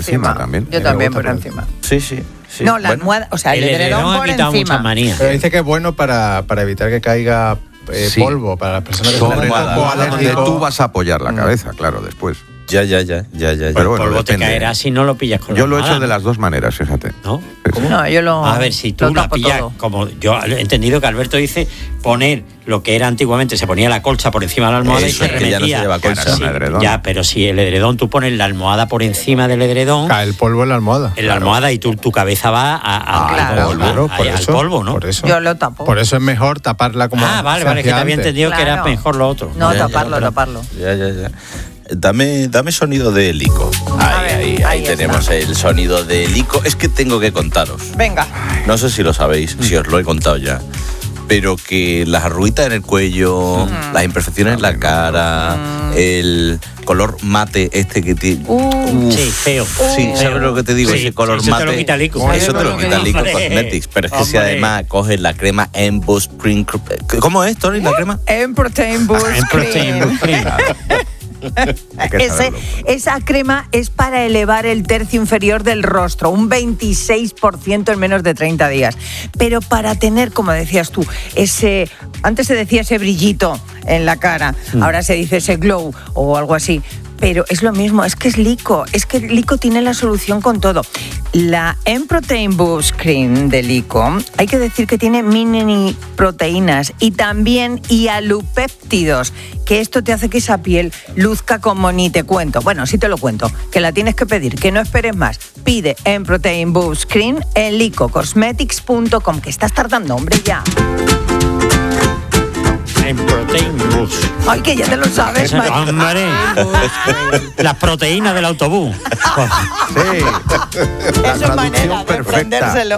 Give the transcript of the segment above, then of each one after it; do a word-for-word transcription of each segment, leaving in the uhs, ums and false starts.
encima también. Yo también por encima. Sí, sí. sí. No, la bueno. almohada, o sea, el, El edredón edredón ha por quitado encima. muchas manías. Pero dice que es bueno para, para evitar que caiga eh, Sí. polvo, para las personas que Sobre son un la poco almohada donde alérgicos. tú vas a apoyar la cabeza, claro, después. Ya, ya, ya, ya, ya. ya. Pero bueno, el polvo te depende. caerá si no lo pillas con Yo la lo he hecho almohada, de las dos maneras, fíjate. ¿no? Sí, sí. No, yo lo A ver, si tú lo la tapo pillas, todo. como yo he entendido que Alberto dice poner lo que era antiguamente, se ponía la colcha por encima de la almohada Eso, y se es que ya no se remetía. lleva colcha. Sí, Era un edredón. ya, pero si el edredón, tú pones la almohada por encima del edredón, Cae el polvo en la almohada. en la almohada y tú, tu cabeza va a, a- Ah, al claro. polvo, Claro, a- por al eso, polvo, ¿no? Por eso. Yo lo tapo. Por eso es mejor taparla como Ah, vale, se vale, que te hacía había antes. entendido que era Claro. mejor lo otro. No, Ya, ya, taparlo, pero- taparlo. Ya, ya, ya. Dame, dame sonido de helico. Ahí, ver, ahí, ahí ahí está. tenemos el sonido de helico. Es que tengo que contaros. Venga. No sé si lo sabéis, si os lo he contado ya. Pero que las arruguitas en el cuello, las imperfecciones en la cara, el color mate este que tiene. Uh, Sí, feo. Sí, ¿sabes Feo. lo que te digo? Sí, Ese color eso mate. te lo quita Lico. Eso te lo Hombre. quita Lico Hombre. Cosmetics. Pero es que si Hombre. además coges la crema Emboss Cream. ¿Cómo es, Tony, la crema? En Protein Boost En Protein Cream. Boost Cream. Hay que Ese- saberlo. esa crema es para elevar el tercio inferior del rostro, un veintiséis por ciento en menos de treinta días. Pero para tener, como decías tú, ese, antes se decía ese brillito en la cara, ahora se dice ese glow o algo así. Pero es lo mismo, es que es Lico, es que Lico tiene la solución con todo. La M-Protein Boost Cream de Lico, hay que decir que tiene mini proteínas y también hialopéptidos, que esto te hace que esa piel luzca como ni te cuento. Bueno, sí te lo cuento, que la tienes que pedir, que no esperes más. Pide M-Protein Boost Cream en lico cosmetics punto com, que estás tardando, hombre, ya. En Protein Boost. Ay, que ya te lo sabes, María. Hombre, las proteínas del autobús. Sí. La Eso es manera traducción de perfecta. aprendérselo.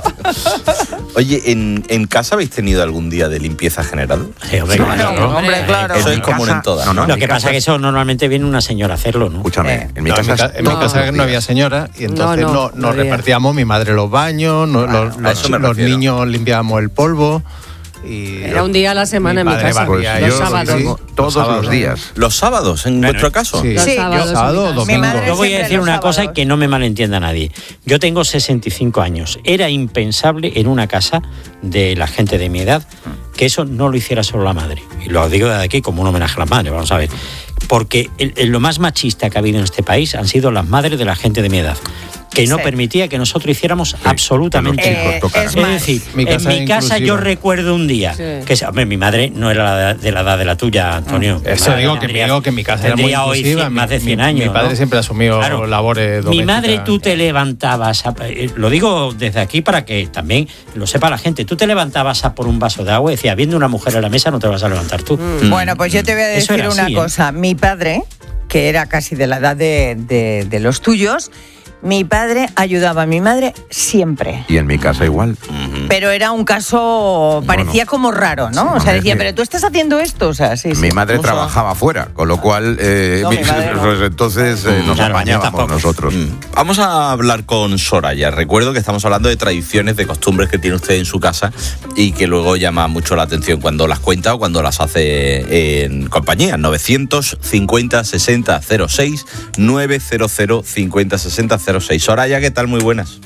Oye, ¿en, ¿en casa habéis tenido algún día de limpieza general? Sí, hombre, claro. Bueno, hombre, claro. Eso En es mi común casa- en todas, no, ¿no? no, Lo en que mi pasa es que casa- eso normalmente viene una señora a hacerlo, ¿no? Escúchame, Eh. en mi No, casa, en mi, ca- en mi todos casa los no había días. señora y entonces No, no, no, nos no había. repartíamos mi madre los baños, no- los, a los- eso me los refiero. niños limpiábamos el polvo. Y Era un día a la semana en mi padre casa. barría Pues Los yo sábados. sí, todos sábados. los días. ¿Los sábados, en Bueno, vuestro caso? Sí, Los Sí, sábados. yo sábado, en mi casa. domingo. madre- Yo voy a Siempre decir los una cosa sábados. que no me malentienda nadie. Yo tengo sesenta y cinco años. Era impensable en una casa de la gente de mi edad que eso no lo hiciera solo la madre. Y lo digo desde aquí como un homenaje a las madres, vamos a ver. Porque el- el- lo más machista que ha habido en este país han sido las madres de la gente de mi edad, que no Sí. permitía que nosotros hiciéramos absolutamente que los nada. hijos tocaran. es Es más, decir, Mi en casa mi es casa yo inclusiva. recuerdo un día Sí. que se- hombre, mi madre no era la de la edad de la tuya, Antonio. Mi Eso madre digo que, tendría- digo que mi casa era muy tendría hoy inclusiva. cien- más de Mi- cien mi- años. Mi padre ¿no? siempre asumió Claro. labores Mi domésticas. madre, tú te levantabas, a- eh, lo digo desde aquí para que también lo sepa la gente, tú te levantabas a por un vaso de agua y decía, viendo una mujer en la mesa no te vas a levantar tú. Bueno, pues yo te voy a Eso decir era una así, ¿eh? cosa. Mi padre, que era casi de la edad de, de- de los tuyos, mi padre ayudaba a mi madre siempre. Y en mi casa igual. Pero era un caso, parecía como raro, ¿no? O sea, hombre, decía, sí. pero tú estás haciendo esto, o sea, sí, sí. Mi madre O sea, trabajaba fuera, con lo cual eh, No, mi madre no. pues entonces eh, nos Claro, yo apañábamos tampoco. nosotros. Mm. Vamos a hablar con Soraya. Recuerdo que estamos hablando de tradiciones, de costumbres que tiene usted en su casa y que luego llama mucho la atención cuando las cuenta o cuando las hace en compañía. novecientos cincuenta sesenta cero seis, novecientos cincuenta sesenta cero seis. Soraya, ¿qué tal? Muy buenas.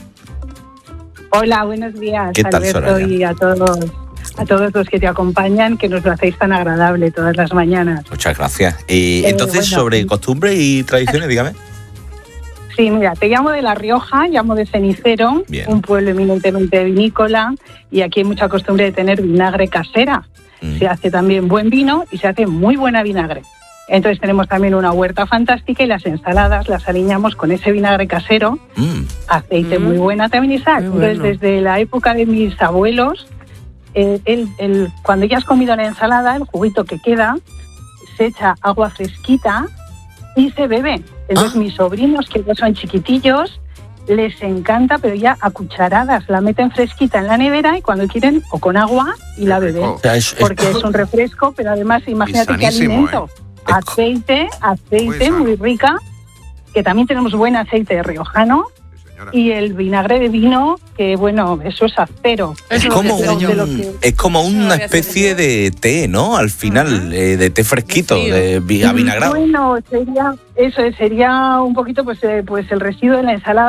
Hola, buenos días, ¿Qué tal, Alberto, Soraya? y a todos, a todos los que te acompañan, que nos lo hacéis tan agradable todas las mañanas. Muchas gracias. Y Eh, entonces, bueno. sobre costumbres y tradiciones, dígame. Sí, mira, te llamo de La Rioja, llamo de Cenicero, Bien. un pueblo eminentemente vinícola, y aquí hay mucha costumbre de tener vinagre casera. Mm. Se hace también buen vino y se hace muy buena vinagre. Entonces tenemos también una huerta fantástica y las ensaladas las aliñamos con ese vinagre casero, Mm. aceite Mm. muy buena también y sal. Muy bueno. Entonces, desde la época de mis abuelos, eh, el, el- cuando ya has comido la ensalada, el juguito que queda, se echa agua fresquita y se bebe. Entonces, Ah. mis sobrinos, que ya son chiquitillos, les encanta, pero ya a cucharadas la meten fresquita en la nevera y cuando quieren, o con agua y la beben. rico. O sea, es- es- Porque es un refresco, pero además, imagínate qué sanísimo, alimento. ¿eh? Aceite, aceite Muy muy sano. rica, que también tenemos buen aceite riojano, Sí, señora. y el vinagre de vino, que bueno, eso es acero. Es Eso como, es lo que sé yo. de lo un, que- es como Eso lo una había especie de té, ¿no? Al final, eh, de té fresquito, De frío. de vi- avinagrado. Bueno, sería, eso sería un poquito pues, eh, pues el residuo de la ensalada